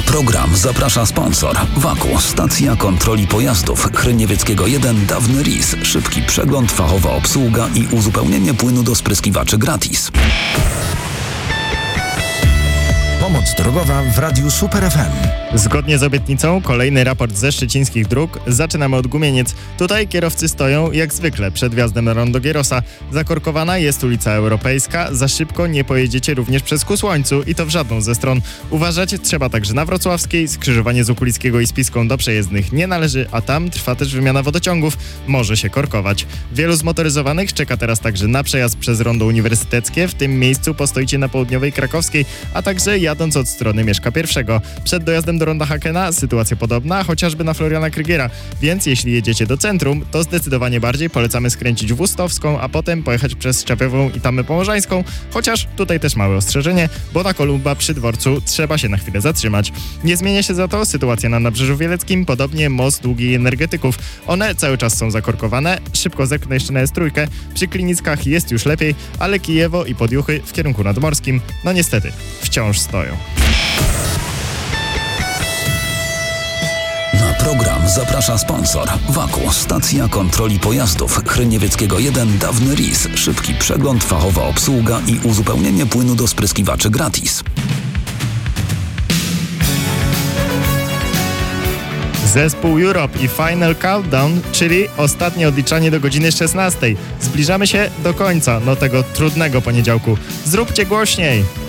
program zaprasza sponsor. Waku, stacja kontroli pojazdów. Chryniewieckiego 1, dawny RIS. Szybki przegląd, fachowa obsługa i uzupełnienie płynu do spryskiwaczy gratis. Pomoc drogowa w Radiu Super FM. Zgodnie z obietnicą, kolejny raport ze szczecińskich dróg. Zaczynamy od Gumieniec. Tutaj kierowcy stoją jak zwykle przed wjazdem na rondo Gierosa. Zakorkowana jest ulica Europejska. Za szybko nie pojedziecie również przez Kusłońcu i to w żadną ze stron. Uważać trzeba także na Wrocławskiej. Skrzyżowanie z Okulickiego i Spiską do przejezdnych nie należy, a tam trwa też wymiana wodociągów. Może się korkować. Wielu zmotoryzowanych czeka teraz także na przejazd przez rondo uniwersyteckie. W tym miejscu postoicie na południowej Krakowskiej, a także jadąc od strony Mieszka I. Przed dojazdem do ronda Hakena sytuacja podobna, chociażby na Floriana Krygiera, więc jeśli jedziecie do centrum, to zdecydowanie bardziej polecamy skręcić w Ustowską, a potem pojechać przez Szczapiową i Tamę Pomorzańską, chociaż tutaj też małe ostrzeżenie, bo na Kolumba przy dworcu trzeba się na chwilę zatrzymać. Nie zmienia się za to sytuacja na Nabrzeżu Wieleckim, podobnie most Długi i Energetyków. One cały czas są zakorkowane, szybko zerknę jeszcze na S3, przy Klinickach jest już lepiej, ale Kijewo i Podjuchy w kierunku nadmorskim, no niestety, wciąż stoją. Na program zaprasza sponsor. Waku, stacja kontroli pojazdów. Chryniewieckiego 1, dawny RIS. Szybki przegląd, fachowa obsługa i uzupełnienie płynu do spryskiwaczy gratis. Zespół Europe i Final Countdown, czyli ostatnie odliczanie do godziny 16. Zbliżamy się do końca, tego trudnego poniedziałku. Zróbcie głośniej!